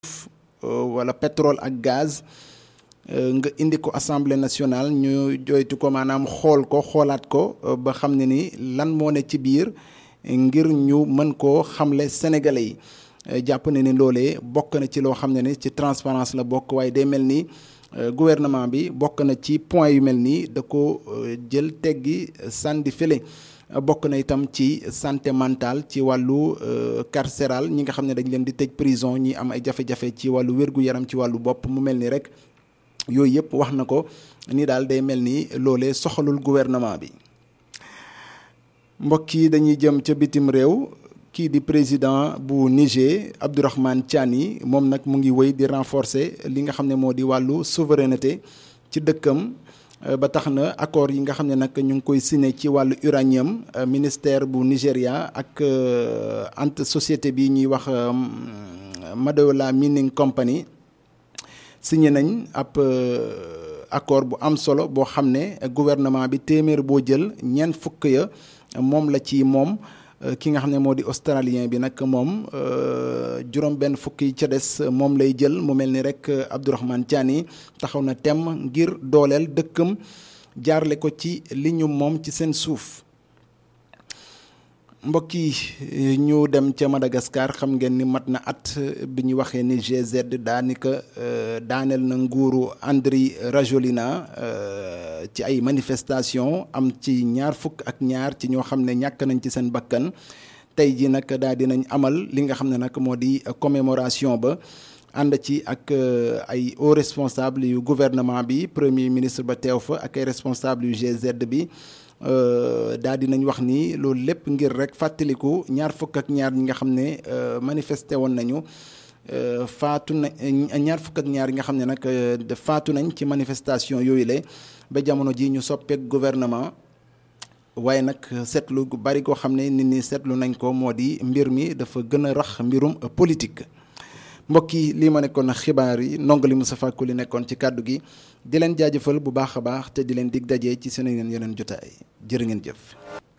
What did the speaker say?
wala pétrole ak gaz nga indi ko assemblée nationale ñu joytu ko maanaam xool ko xoolaat ko ba xam ne ni lan moo ne ci biir ngir ñu mën koo xamle sénégalais yi jàpp ne ni loolee bokk na ci loo xam ne ni ci transparence la bokk waaye day mel ni gouvernement bi bokk na ci point yu mel nii da ko jël teggi sànni fële. bokk na itam ci santé mentale ci wàllu carcéral ñi nga xam ne dañ leen di tëj prison ñi am ay jafe-jafe ci wàllu wér-gu-yaram ci wàllu bopp mu mel ni rek yooyu yëpp wax na ko ni daal day mel ni loolee soxalul gouvernement bi. mbokk yi dañuy jëm ca bitim réew kii di président bu Niger Abdourahmane Tiani moom nag mu ngi wéy di renforcer li nga xam ne moo di wàllu souveraineté ci dëkkam. ba tax na accord yi nga xam ne nag ñu ngi koy signé ci wàllu uranium ministère bu Nigéria ak entre société bi ñuy wax Madola Mining Company signé nañ ab accord bu am solo boo xam ne gouvernement bi téeméer boo jël ñeent fukk ya moom la ci moom ki nga xam ne moo di australien bi nag moom juróom benn fukk yi ca des moom lay jël mu mel ni rek Abdourahmane Tiani taxaw na temm ngir dooleel dëkkam jaarle ko ci li ñu moom ci seen suuf. mbokk yi ñu dem ca Madagascar xam ngeen ni mat na at bi ñu waxee ni GZ daanaka daaneel na nguuru Andry Rajoelina ci ay manifestation am ci ñaar fukk ak ñaar ci ñoo xam ne ñàkk nañ ci seen bakkan tey ji nag daal dinañ amal li nga xam ne nag moo di commémoration ba ànd ci ak ay hauts responsables yu gouvernement bi premier ministre ba teew fa ak ay responsables yu GZ bi daal dinañ wax ni loolu lépp ngir rek fàttaliku ñaar fukk ak ñaar ñi nga xam ne manifesté woon nañu faatu na ñaar fukk ak ñaar yi nga xam ne nag faatu nañ ci manifestation yooyu la ba jamono ji ñu soppeek gouvernement waaye nag seetlu gu bari goo xam ne nit ñi seetlu nañ ko moo di mbir mi dafa gën a rax mbirum politique. mbokk yi lii ma nekkoon xibaar yi ndongali Moustapha Koli nekkoon ci kàddu gi di leen jaajëfal bu baax a baax te di leen dig daje ci seen yeneen jotaay jërë ngeen jëf.